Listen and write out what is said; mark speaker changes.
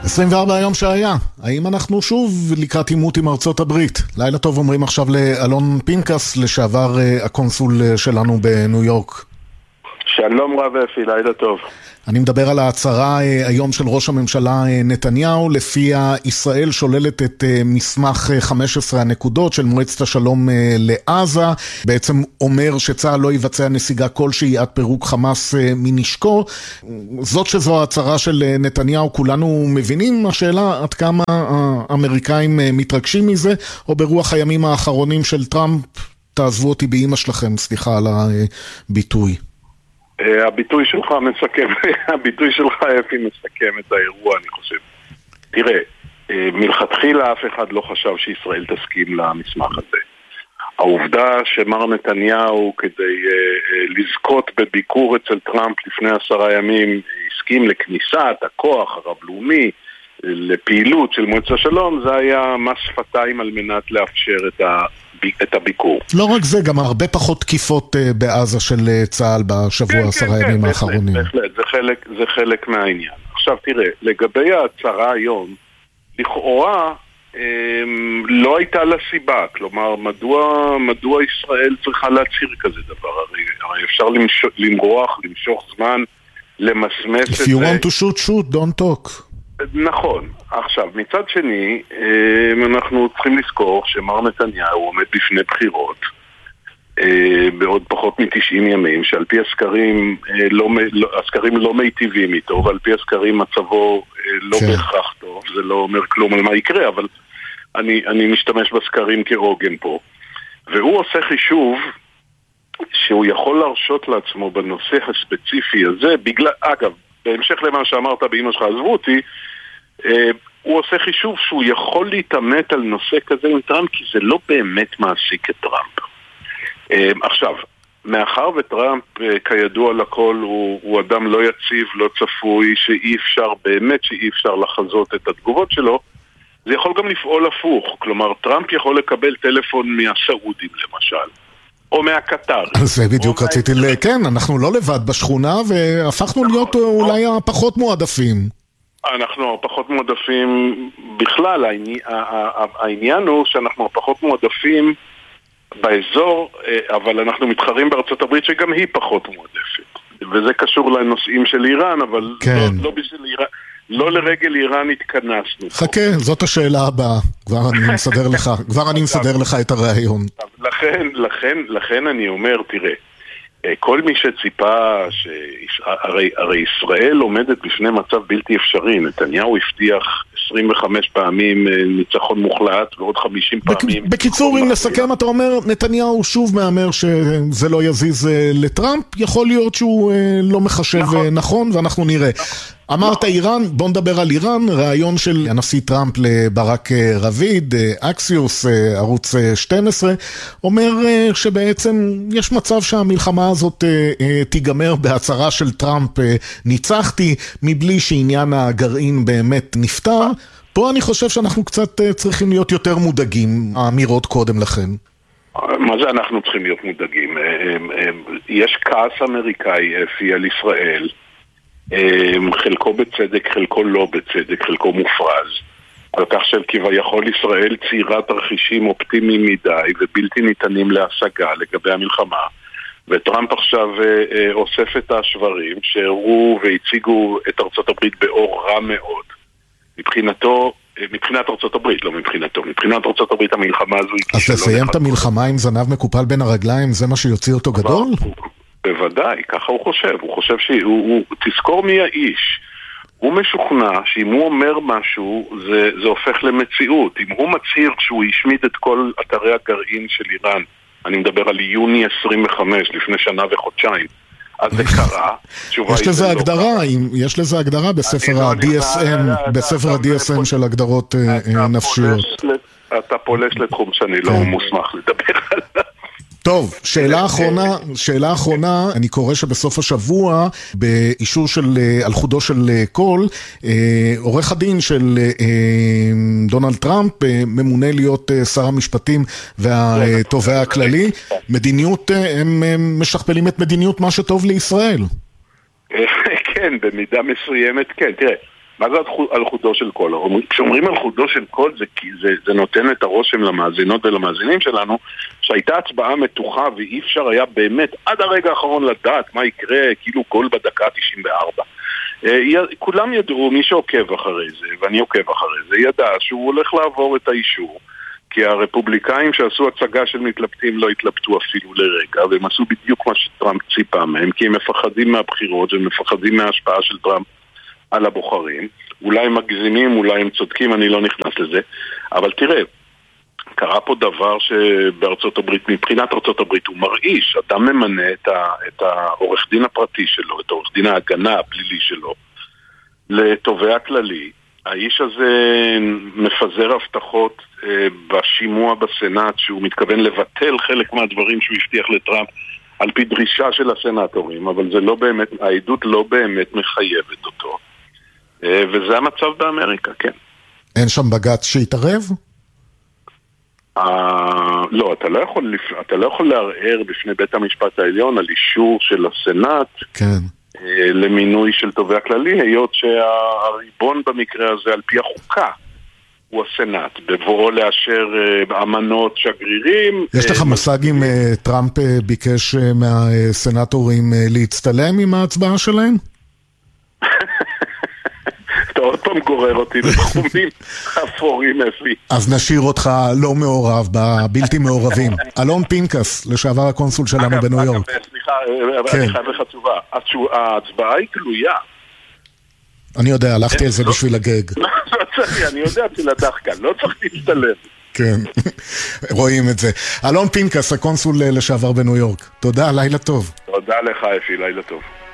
Speaker 1: 24 היום שהיה, האם אנחנו שוב לקראת עימות עם ארצות הברית? לילה טוב אומרים עכשיו לאלון פינקס, לשעבר הקונסול שלנו בניו יורק.
Speaker 2: שלום רב אפי, לילה טוב.
Speaker 1: אני מדבר על ההצהרה היום של ראש הממשלה נתניהו, לפיה ישראל שוללת את מסמך 15 הנקודות של מועצת השלום לעזה, בעצם אומר שצה"ל לא יבצע נסיגה כלשהי עד פירוק חמאס מנשקו. זאת שזו ההצהרה של נתניהו, כולנו מבינים. השאלה עד כמה האמריקאים מתרגשים מזה, או ברוח הימים האחרונים של טראמפ, תעזבו אותי באמא שלכם, סליחה על הביטוי.
Speaker 2: הביטוי שלך מסכם, הביטוי שלך אפי מסכם את האירוע, אני חושב. תראה, מלכתחילה אף אחד לא חשב שישראל תסכים למסמך הזה. העובדה שמר נתניהו, כדי לזכות בביקור אצל טראמפ לפני 10 ימים, הסכים לכניסת הכוח הרב-לאומי לפעילות של מועצת השלום, זה היה מס שפתיים על מנת לאפשר את הביקור.
Speaker 1: לא רק זה, גם הרבה פחות תקיפות בעזה של צה"ל בשבוע 10 ימים האחרונים.
Speaker 2: בהחלט, זה חלק מהעניין. עכשיו תראה, לגבי ההצהרה היום, לכאורה לא הייתה לה סיבה, כלומר, מדוע ישראל צריכה להצהיר כזה דבר? הרי אפשר למרוח, למשוך זמן, למסמס את זה.
Speaker 1: If you want to shoot, don't talk.
Speaker 2: נכון. עכשיו, מצד שני, אנחנו צריכים לזכור שמר נתניהו עומד בפני בחירות בעוד פחות מ-90 ימים, שעל פי הסקרים לא מיטיבים איתו, ועל פי הסקרים מצבו לא בהכרח טוב. זה לא אומר כלום על מה יקרה, אבל אני משתמש בסקרים כעוגן פה. והוא עושה חישוב שהוא יכול להרשות לעצמו בנושא הספציפי הזה, אגב, בהמשך למה שאמרת באמא שלך, עזבו אותי, הוא עושה חישוב שהוא יכול להתאמת על נושא כזה עם טראמפ, כי זה לא באמת מעסיק את טראמפ. עכשיו, מאחר וטראמפ כידוע לכל הוא אדם לא יציב, לא צפוי, באמת שאי אפשר לחזות את התגובות שלו, זה יכול גם לפעול הפוך. כלומר, טראמפ יכול לקבל טלפון מהסעודים למשל, או מהקטר.
Speaker 1: זה בדיוק רציתי כן, אנחנו לא לבד בשכונה, והפכנו להיות אולי הפחות מועדפים.
Speaker 2: אנחנו הפחות מועדפים בכלל. העניין הוא שאנחנו הפחות מועדפים באזור, אבל אנחנו מתחרים בארצות הברית שגם היא פחות מועדפת. וזה קשור לנושאים של איראן, אבל לא בשביל איראן. לא לרגל איראן התכנסנו.
Speaker 1: חכה, זאת השאלה הבאה. כבר אני מסדר לך את הרעיון.
Speaker 2: לכן אני אומר, תראה, כל מי שציפה, הרי ישראל עומדת בפני מצב בלתי אפשרי. נתניהו הבטיח 25 פעמים ניצחון מוחלט ועוד 50 פעמים.
Speaker 1: בקיצור, אם נסכם, אתה אומר, נתניהו שוב מאמר שזה לא יזיז לטראמפ, יכול להיות שהוא לא מחשב נכון, ואנחנו נראה. אמרת איראן, בוא נדבר על איראן, רעיון של הנשיא טראמפ לברק רביד, אקסיוס, ערוץ 12, אומר שבעצם יש מצב שהמלחמה הזאת תיגמר בהצהרה של טראמפ, ניצחתי, מבלי שעניין הגרעין באמת נפטר. פה אני חושב שאנחנו קצת צריכים להיות יותר מודאגים, האמירות קודם לכן.
Speaker 2: מה זה אנחנו צריכים להיות מודאגים? יש כעס אמריקאי אפי על ישראל, חלקו בצדק, חלקו לא בצדק, חלקו מופרז, על כך שכביכול ישראל ציירה תרחישים אופטימיים מדי ובלתי ניתנים להשגה לגבי המלחמה, וטראמפ עכשיו אוסף את השברים שהראו והציגו את ארצות הברית באור רע מאוד. מבחינת ארצות הברית, לא מבחינתו. מבחינת ארצות הברית המלחמה הזו היא...
Speaker 1: אז לסיים את המלחמה עם זנב מקופל בין הרגליים, זה מה שיוציא אותו גדול?
Speaker 2: בוודאי, ככה הוא חושב. הוא חושב תזכור מי האיש. הוא משוכנע שאם הוא אומר משהו, זה הופך למציאות. אם הוא מצהיר שהוא ישמיד את כל אתרי הגרעין של איראן, אני מדבר על יוני 25, לפני שנה וחודשיים, אז זה קרה.
Speaker 1: יש לזה הגדרה בספר ה-DSM, של הגדרות נפשיות.
Speaker 2: אתה פולש לתחום שאני לא מוסמך לדבר עליו.
Speaker 1: טוב, שאלה אחרונה, אני קורא שבסוף השבוע, באישור על חודו של קול, עורך הדין של דונלד טראמפ, ממונה להיות שר המשפטים והתובע הכללי, מדיניות, הם משכפלים את מדיניות מה שטוב לישראל.
Speaker 2: כן, במידה מסוימת, כן. תראה, מה זה על חודו של קול? כשאומרים על חודו של קול זה נותן את הרושם למאזינות ולמאזינים שלנו שהייתה הצבעה מתוחה ואי אפשר היה באמת עד הרגע האחרון לדעת מה יקרה, כאילו קול בדקה 94. כולם ידעו, מי שעוקב אחרי זה, ואני עוקב אחרי זה, ידע שהוא הולך לעבור את האישור, כי הרפובליקאים שעשו הצגה של מתלבטים לא התלבטו אפילו לרגע, והם עשו בדיוק מה שטראמפ ציפה מהם, כי הם מפחדים מהבחירות ומפחדים מההשפעה של טראמפ על הבוחרים. אולי הם מגזימים, אולי הם צודקים, אני לא נכנס לזה. אבל תראה, קרה פה דבר שבארצות הברית, מבחינת ארצות הברית, הוא מרעיש. אתה ממנה את העורך דין הפרטי שלו, את העורך דין ההגנה הפלילי שלו, לתובע כללי. האיש הזה מפזר הבטחות בשימוע בסנאט, שהוא מתכוון לבטל חלק מהדברים שהוא הבטיח לטראמפ, על פי דרישה של הסנאטורים, אבל זה לא באמת, העדות לא באמת מחייבת אותו. וזה המצב באמריקה, כן.
Speaker 1: אין שם בג"ץ שיתערב?
Speaker 2: לא, אתה לא יכול לערער בפני בית המשפט העליון על אישור של הסנאט,
Speaker 1: כן.
Speaker 2: למינוי של תובע כללי, היות שהריבון במקרה הזה על פי החוקה הוא הסנאט, בבואו לאשר אמנות שגרירים.
Speaker 1: יש לך מושג אם טראמפ ביקש מהסנאטורים להצטלם עם ההצבעה שלהם?
Speaker 2: אתה עוד פעם גורר אותי בתחומים אפורים אפי.
Speaker 1: אז נשאיר אותך לא מעורב, בבלתי מעורבים. אלון פינקס, לשעבר הקונסול שלנו בניו יורק.
Speaker 2: סליחה, אני חייב לך תשובה. ההצבעה היא גלויה.
Speaker 1: אני יודע, הלכתי על זה בשביל הגג.
Speaker 2: אני יודע, תלדח כאן, לא צריך להצטלם.
Speaker 1: כן, רואים את זה. אלון פינקס, הקונסול לשעבר בניו יורק. תודה, לילה טוב.
Speaker 2: תודה לך אפי, לילה טוב.